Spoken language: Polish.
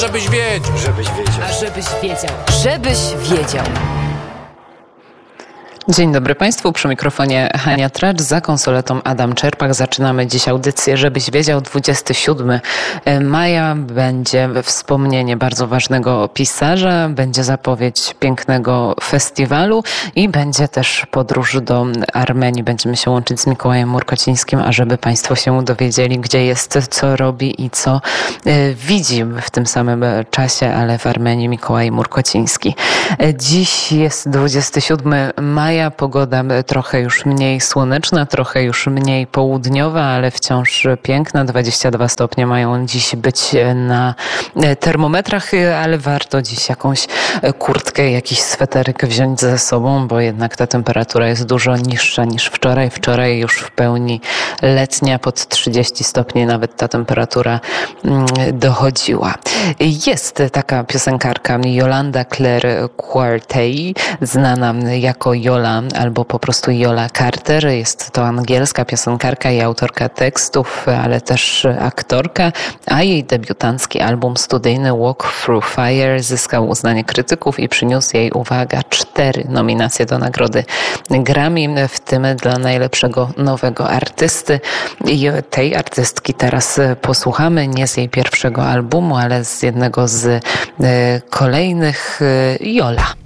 Żebyś wiedział. A żebyś wiedział. Żebyś wiedział. Dzień dobry Państwu, przy mikrofonie Hania Tracz, za konsoletą Adam Czerpak. Zaczynamy dziś audycję, żebyś wiedział. 27 maja będzie wspomnienie bardzo ważnego pisarza, będzie zapowiedź pięknego festiwalu i będzie też podróż do Armenii. Będziemy się łączyć z Mikołajem Murkocińskim, ażeby Państwo się dowiedzieli, gdzie jest, co robi i co widzi w tym samym czasie, ale w Armenii Mikołaj Murkociński. Dziś jest 27 maja. Pogoda trochę już mniej słoneczna, trochę już mniej południowa, ale wciąż piękna. 22 stopnie mają dziś być na termometrach, ale warto dziś jakąś kurtkę, jakiś sweterek wziąć ze sobą, bo jednak ta temperatura jest dużo niższa niż wczoraj. Wczoraj już w pełni letnia, pod 30 stopni nawet ta temperatura dochodziła. Jest taka piosenkarka Yolanda Claire Quartey, znana jako Yola albo po prostu Yola Carter. Jest to angielska piosenkarka i autorka tekstów, ale też aktorka, a jej debiutancki album studyjny Walk Through Fire zyskał uznanie krytyków i przyniósł jej, uwaga, 4 nominacje do nagrody Grammy, w tym dla najlepszego nowego artysty. I tej artystki teraz posłuchamy, nie z jej pierwszego albumu, ale z jednego z kolejnych, Yola.